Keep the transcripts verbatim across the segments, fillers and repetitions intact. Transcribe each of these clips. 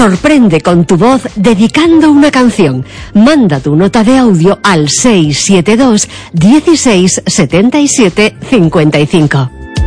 Sorprende con tu voz dedicando una canción. Manda tu nota de audio al seis siete dos, dieciséis, setenta y siete, cincuenta y cinco.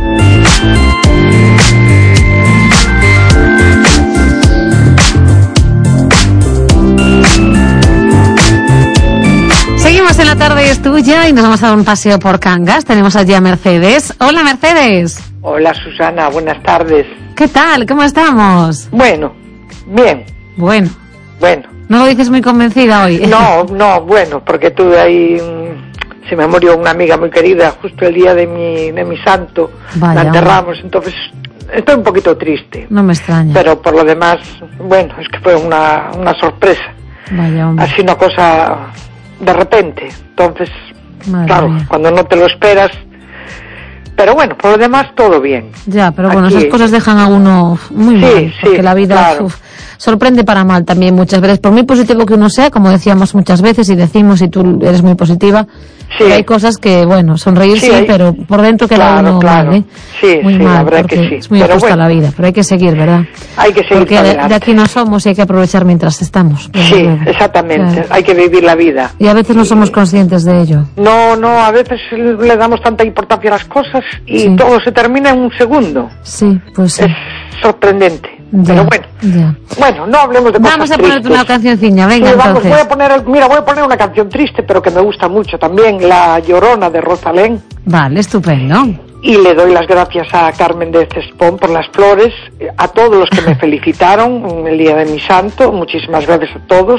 Seguimos en La Tarde es Tuya y nos vamos a dar un paseo por Cangas. Tenemos allí a Mercedes. Hola, Mercedes. Hola, Susana, buenas tardes. ¿Qué tal? ¿Cómo estamos? Bueno, bien. Bueno. Bueno. ¿No lo dices muy convencida hoy? No, no, bueno, porque tuve ahí... Se me murió una amiga muy querida justo el día de mi, de mi santo. Vaya. La enterramos, entonces estoy un poquito triste. No me extraña. Pero por lo demás, bueno, es que fue una, una sorpresa. Vaya, hombre. Así una cosa de repente. Entonces, Madre claro, mía. cuando no te lo esperas... Pero bueno, por lo demás todo bien. Ya, pero bueno, Aquí... esas cosas dejan a uno muy sí, mal, porque sí, la vida claro. uf, sorprende para mal también muchas veces. Por muy positivo que uno sea, como decíamos muchas veces y decimos, y tú eres muy positiva, sí. hay cosas que, bueno, sonreír sí, sí hay... pero por dentro queda claro, uno claro. mal, ¿eh? Sí, muy sí, mal, la verdad porque que sí. es muy pero injusta bueno, la vida, pero hay que seguir, ¿verdad? Hay que seguir porque de, adelante. de aquí no somos y hay que aprovechar mientras estamos. Sí, luego. exactamente, Claro. hay que vivir la vida. Y a veces no somos conscientes de ello. No, no, a veces le damos tanta importancia a las cosas y Sí. todo se termina en un segundo. Sí, pues sí. Es sorprendente. Ya, Pero bueno, ya. bueno, no hablemos de cosas Vamos a ponerte tristes. una cancioncilla, venga, Sí, vamos, entonces. voy a poner, mira, voy a poner una canción triste, pero que me gusta mucho también, La Llorona de Rosalén. Vale, estupendo. Y le doy las gracias a Carmen de Cespón por las flores, a todos los que me felicitaron en el día de mi santo, muchísimas gracias a todos.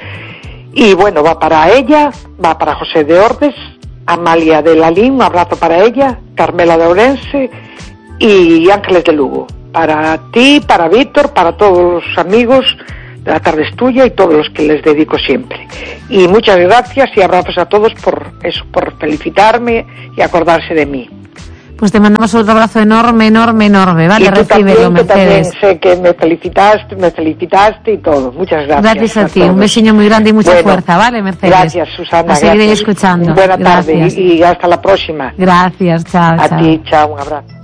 Y bueno, va para ella, va para José de Ordes, Amalia de Lalín, un abrazo para ella, Carmela de Orense y Ángeles de Lugo. Para ti, para Víctor, para todos los amigos de La Tarde es Tuya y todos los que les dedico siempre. Y muchas gracias y abrazos a todos por eso, por felicitarme y acordarse de mí. Pues te mandamos otro abrazo enorme, enorme, enorme, ¿vale? Y tú Recíbelo, también, que también Mercedes. sé que me felicitaste, me felicitaste y todo. Muchas gracias. Gracias a ti, todos. un besiño muy grande y mucha Bueno, fuerza, ¿vale, Mercedes? Gracias, Susana. A seguir ahí gracias. escuchando. Buena tarde Gracias. y, y hasta la próxima. Gracias, chao, A chao. ti, chao, un abrazo.